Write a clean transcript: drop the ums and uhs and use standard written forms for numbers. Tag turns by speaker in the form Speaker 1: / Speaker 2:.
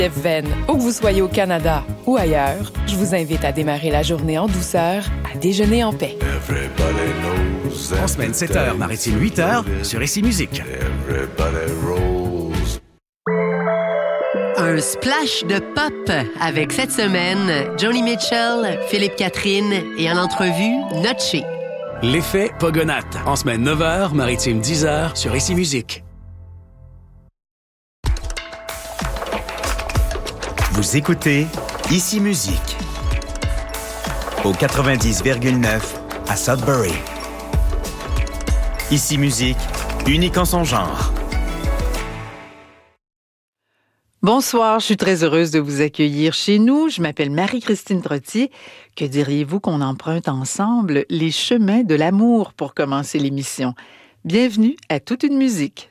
Speaker 1: Venn, où que vous soyez au Canada ou ailleurs, je vous invite à démarrer la journée en douceur, à déjeuner en paix.
Speaker 2: En semaine 7h, maritime 8h, sur Ici Musique.
Speaker 3: Un splash de pop avec cette semaine Joni Mitchell, Philippe Catherine et en entrevue Notché.
Speaker 2: L'effet Pogonat, en semaine 9h, maritime 10h, sur Ici Musique.
Speaker 4: Vous écoutez Ici Musique au 90,9 à Sudbury. Ici Musique, unique en son genre.
Speaker 5: Bonsoir, je suis très heureuse de vous accueillir chez nous. Je m'appelle Marie-Christine Trottier. Que diriez-vous qu'on emprunte ensemble les chemins de l'amour pour commencer l'émission? Bienvenue à Toute une musique.